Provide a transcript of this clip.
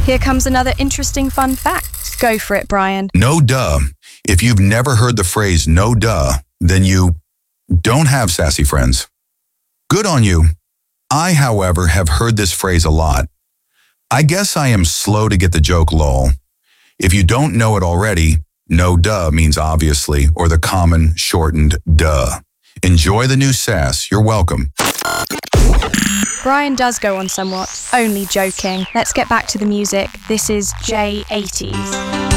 Here comes another interesting fun fact. Go for it, Brian. No duh. If you've never heard the phrase no duh, then you don't have sassy friends. Good on you. I, however, have heard this phrase a lot. I guess I am slow to get the joke, lol. If you don't know it already, no duh means obviously, or the common shortened duh. Enjoy the new sass. You're welcome. Brian does go on somewhat. Only joking. Let's get back to the music. This is J80s.